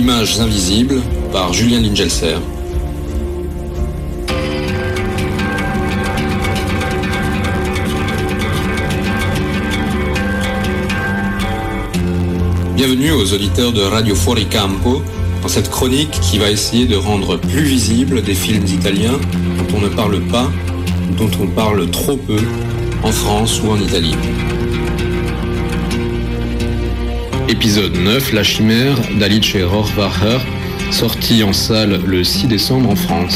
Images invisibles par Julien Lingelser. Bienvenue aux auditeurs de Radio Fuori Campo, dans cette chronique qui va essayer de rendre plus visibles des films italiens dont on ne parle pas, dont on parle trop peu, en France ou en Italie. Épisode 9, La Chimère d'Alice Rohrwacher, sorti en salle le 6 décembre en France.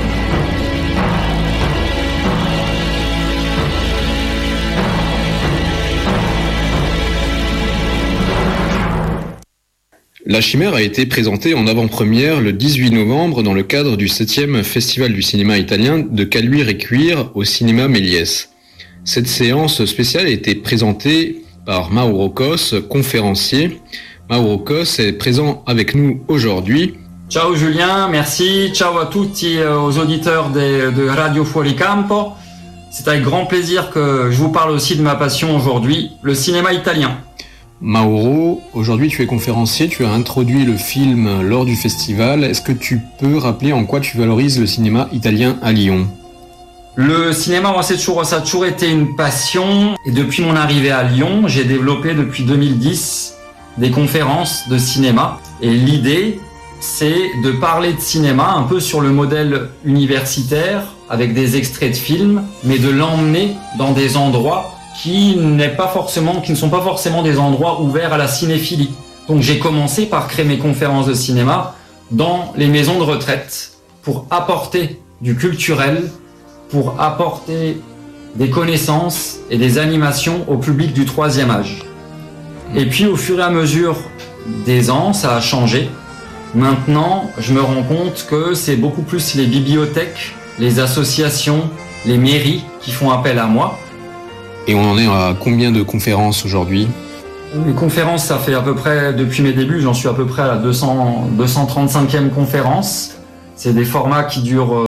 La Chimère a été présentée en avant-première le 18 novembre dans le cadre du 7e Festival du cinéma italien de Caluire et Cuire au cinéma Méliès. Cette séance spéciale a été présentée par Mauro Cos, conférencier. Mauro Cos est présent avec nous aujourd'hui. Ciao Julien, merci. Ciao à tutti aux auditeurs de Radio Fuori Campo. C'est avec grand plaisir que je vous parle aussi de ma passion aujourd'hui, le cinéma italien. Mauro, aujourd'hui tu es conférencier, tu as introduit le film lors du festival. Est-ce que tu peux rappeler en quoi tu valorises le cinéma italien à Lyon ? Le cinéma, moi, ça a toujours été une passion. Et depuis mon arrivée à Lyon, j'ai développé depuis 2010 des conférences de cinéma. Et l'idée, c'est de parler de cinéma un peu sur le modèle universitaire, avec des extraits de films, mais de l'emmener dans des endroits qui ne sont pas forcément des endroits ouverts à la cinéphilie. Donc j'ai commencé par créer mes conférences de cinéma dans les maisons de retraite pour apporter du culturel, pour apporter des connaissances et des animations au public du 3e âge. Et puis au fur et à mesure des ans, ça a changé. Maintenant, je me rends compte que c'est beaucoup plus les bibliothèques, les associations, les mairies qui font appel à moi. Et on en est à combien de conférences aujourd'hui ? Les conférences, ça fait à peu près, depuis mes débuts, j'en suis à peu près à la 235e conférence. C'est des formats qui durent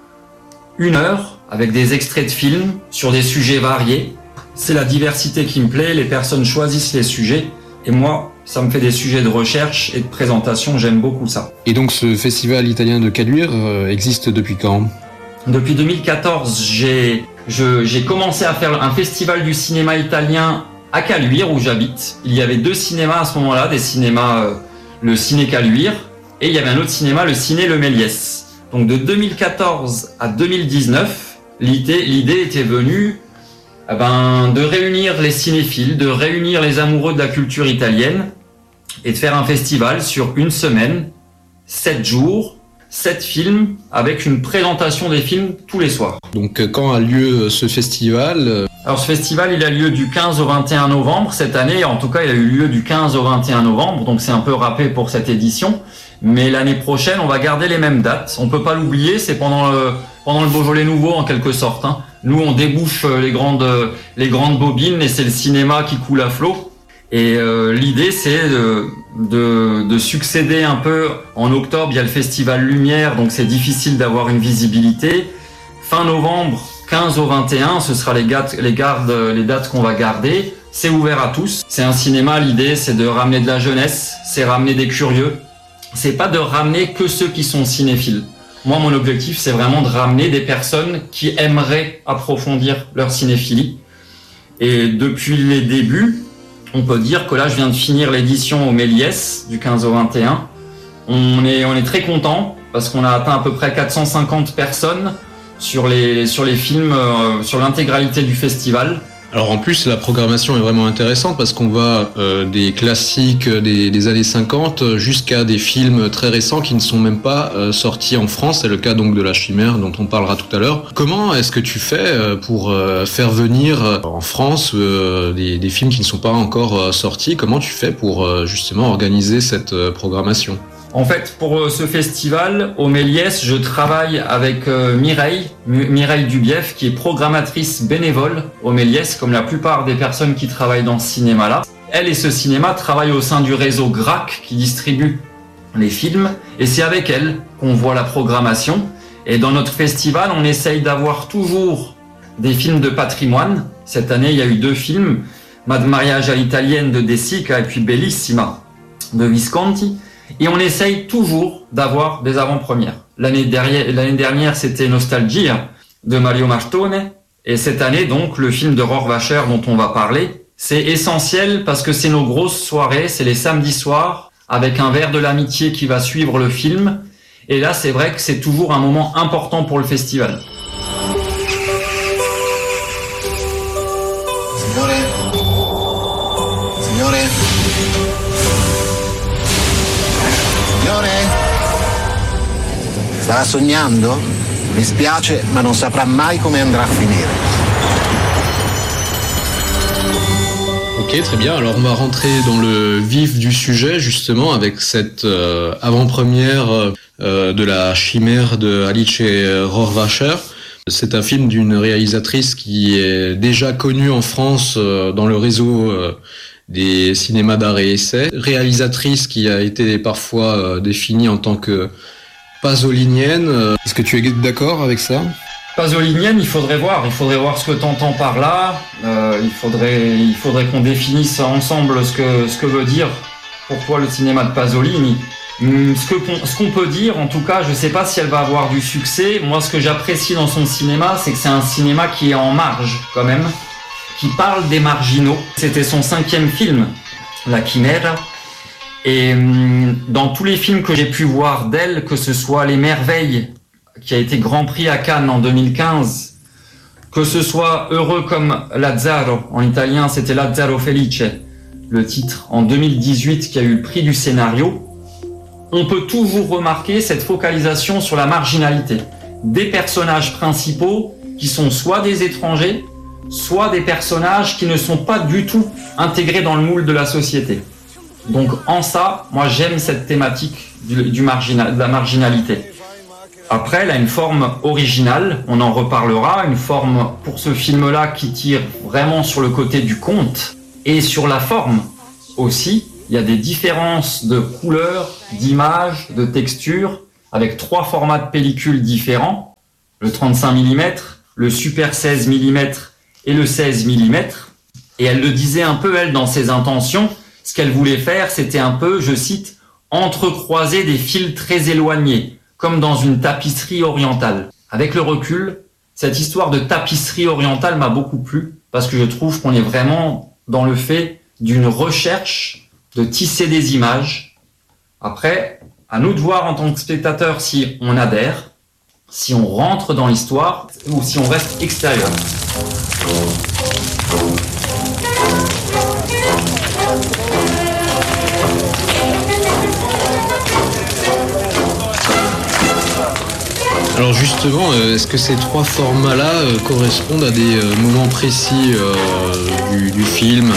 1 heure, avec des extraits de films sur des sujets variés. C'est la diversité qui me plaît, les personnes choisissent les sujets. Et moi, ça me fait des sujets de recherche et de présentation, j'aime beaucoup ça. Et donc ce festival italien de Caluire existe depuis quand ? Depuis 2014, j'ai commencé à faire un festival du cinéma italien à Caluire, où j'habite. Il y avait 2 cinémas à ce moment-là, des cinémas, le Ciné Caluire, et il y avait un autre cinéma, le Ciné Le Méliès. Donc de 2014 à 2019, l'idée était venue de réunir les cinéphiles, de réunir les amoureux de la culture italienne, et de faire un festival sur 1 semaine, 7 jours, 7 films, avec une présentation des films tous les soirs. Donc quand a lieu ce festival ? Alors ce festival, il a lieu du 15 au 21 novembre cette année. En tout cas, il a eu lieu du 15 au 21 novembre, donc c'est un peu râpé pour cette édition. Mais l'année prochaine, on va garder les mêmes dates. On peut pas l'oublier, c'est pendant le Beaujolais nouveau en quelque sorte. Nous, on débouche les grandes bobines et c'est le cinéma qui coule à flot. Et l'idée, c'est de succéder un peu. En octobre, il y a le festival Lumière, donc c'est difficile d'avoir une visibilité. Fin novembre, 15 au 21, ce sera les dates qu'on va garder. C'est ouvert à tous. C'est un cinéma, l'idée, c'est de ramener de la jeunesse, c'est ramener des curieux. C'est pas de ramener que ceux qui sont cinéphiles. Moi, mon objectif, c'est vraiment de ramener des personnes qui aimeraient approfondir leur cinéphilie. Et depuis les débuts, on peut dire que là, je viens de finir l'édition au Méliès, du 15 au 21. On est très content parce qu'on a atteint à peu près 450 personnes sur les films, sur l'intégralité du festival. Alors en plus, la programmation est vraiment intéressante parce qu'on va des classiques des années 50 jusqu'à des films très récents qui ne sont même pas sortis en France. C'est le cas donc de La Chimère dont on parlera tout à l'heure. Comment est-ce que tu fais pour faire venir en France des films qui ne sont pas encore sortis ? Comment tu fais pour justement organiser cette programmation ? En fait, pour ce festival, au Méliès, je travaille avec Mireille Dubief, qui est programmatrice bénévole au Méliès, comme la plupart des personnes qui travaillent dans ce cinéma-là. Elle et ce cinéma travaillent au sein du réseau GRAC, qui distribue les films, et c'est avec elle qu'on voit la programmation. Et dans notre festival, on essaye d'avoir toujours des films de patrimoine. Cette année, il y a eu 2 films, Mariage à l'italienne de De Sica et puis Bellissima de Visconti. Et on essaye toujours d'avoir des avant-premières. L'année dernière, c'était Nostalgia de Mario Martone. Et cette année, donc, le film de Rohrwacher dont on va parler, c'est essentiel parce que c'est nos grosses soirées, c'est les samedis soirs, avec un verre de l'amitié qui va suivre le film. Et là, c'est vrai que c'est toujours un moment important pour le festival. Starà sognando? Mi spiace, ma non saprà mai come andrà a finire. Ok, très bien. Alors on va rentrer dans le vif du sujet justement avec cette avant-première de La Chimère de Alice Rohrwacher. C'est un film d'une réalisatrice qui est déjà connue en France dans le réseau des cinémas d'art et essai. Réalisatrice qui a été parfois définie en tant que pasolinienne. Est-ce que tu es d'accord avec ça ? Pasolinienne, il faudrait voir ce que tu entends par là. Il faudrait qu'on définisse ensemble ce que veut dire pour toi le cinéma de Pasolini. Ce qu'on peut dire, en tout cas, je sais pas si elle va avoir du succès. Moi, ce que j'apprécie dans son cinéma, c'est que c'est un cinéma qui est en marge, quand même, qui parle des marginaux. C'était son 5e film, La Chimère. Et dans tous les films que j'ai pu voir d'elle, que ce soit Les Merveilles, qui a été Grand Prix à Cannes en 2015, que ce soit Heureux comme Lazzaro, en italien c'était Lazzaro Felice, le titre, en 2018, qui a eu le prix du scénario, on peut toujours remarquer cette focalisation sur la marginalité des personnages principaux qui sont soit des étrangers, soit des personnages qui ne sont pas du tout intégrés dans le moule de la société. Donc en ça, moi j'aime cette thématique de la marginalité. Après, elle a une forme originale, on en reparlera, une forme pour ce film-là qui tire vraiment sur le côté du conte et sur la forme aussi. Il y a des différences de couleurs, d'images, de textures, avec 3 formats de pellicule différents, le 35 mm, le Super 16 mm et le 16 mm. Et elle le disait un peu, elle, dans ses intentions. Ce qu'elle voulait faire, c'était un peu, je cite, entrecroiser des fils très éloignés, comme dans une tapisserie orientale. Avec le recul, cette histoire de tapisserie orientale m'a beaucoup plu, parce que je trouve qu'on est vraiment dans le fait d'une recherche de tisser des images. Après, à nous de voir en tant que spectateur si on adhère, si on rentre dans l'histoire, ou si on reste extérieur. Alors justement, est-ce que ces 3 formats-là correspondent à des moments précis du film,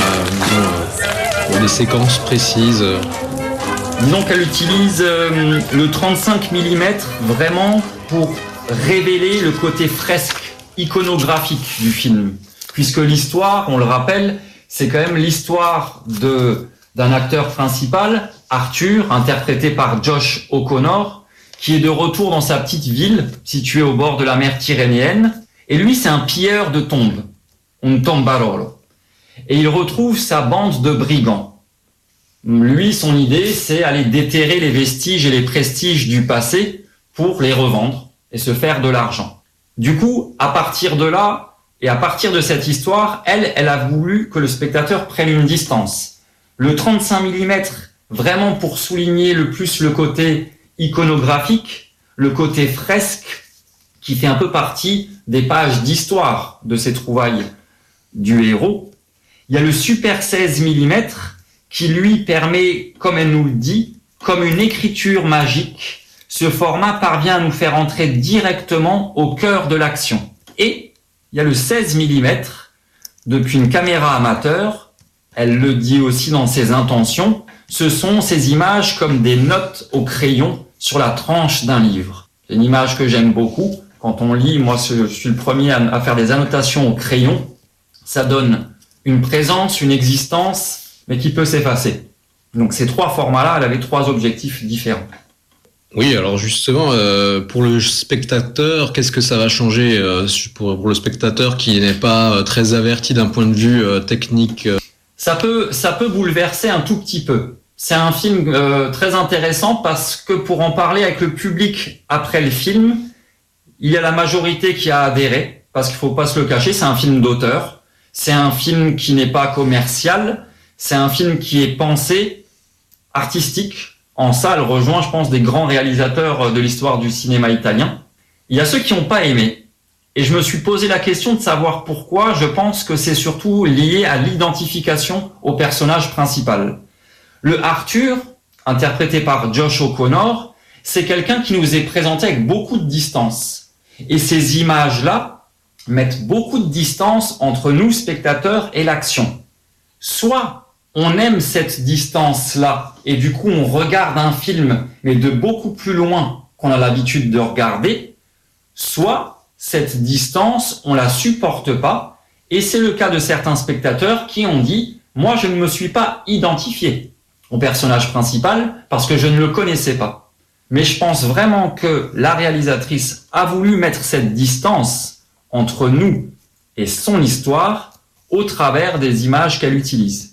à des séquences précises Disons qu'elle utilise le 35 mm vraiment pour révéler le côté fresque, iconographique du film. Puisque l'histoire, on le rappelle, c'est quand même l'histoire d'un acteur principal, Arthur, interprété par Josh O'Connor, qui est de retour dans sa petite ville, située au bord de la mer Tyrrhénienne. Et lui, c'est un pilleur de tombes, un tombarolo. Et il retrouve sa bande de brigands. Lui, son idée, c'est aller déterrer les vestiges et les prestiges du passé pour les revendre et se faire de l'argent. Du coup, à partir de là, et à partir de cette histoire, elle a voulu que le spectateur prenne une distance. Le 35 mm, vraiment pour souligner le plus le côté iconographique, le côté fresque, qui fait un peu partie des pages d'histoire de ces trouvailles du héros. Il y a le Super 16 mm, qui lui permet, comme elle nous le dit, comme une écriture magique, ce format parvient à nous faire entrer directement au cœur de l'action. Et il y a le 16 mm, depuis une caméra amateur, elle le dit aussi dans ses intentions, ce sont ces images comme des notes au crayon sur la tranche d'un livre. C'est une image que j'aime beaucoup. Quand on lit, moi je suis le premier à faire des annotations au crayon. Ça donne une présence, une existence, mais qui peut s'effacer. Donc ces 3 formats-là, elle avait 3 objectifs différents. Oui, alors justement, pour le spectateur, qu'est-ce que ça va changer pour le spectateur qui n'est pas très averti d'un point de vue technique Ça peut bouleverser un tout petit peu. C'est un film très intéressant parce que pour en parler avec le public après le film, il y a la majorité qui a adhéré, parce qu'il faut pas se le cacher, c'est un film d'auteur, c'est un film qui n'est pas commercial, c'est un film qui est pensé, artistique. En ça, elle rejoint, je pense, des grands réalisateurs de l'histoire du cinéma italien. Il y a ceux qui n'ont pas aimé. Et je me suis posé la question de savoir pourquoi. Je pense que c'est surtout lié à l'identification au personnage principal. Le Arthur, interprété par Josh O'Connor, c'est quelqu'un qui nous est présenté avec beaucoup de distance. Et ces images-là mettent beaucoup de distance entre nous, spectateurs, et l'action. Soit on aime cette distance-là, et du coup on regarde un film, mais de beaucoup plus loin qu'on a l'habitude de regarder, soit cette distance, on la supporte pas, et c'est le cas de certains spectateurs qui ont dit « Moi, je ne me suis pas identifié au personnage principal parce que je ne le connaissais pas. » Mais je pense vraiment que la réalisatrice a voulu mettre cette distance entre nous et son histoire au travers des images qu'elle utilise.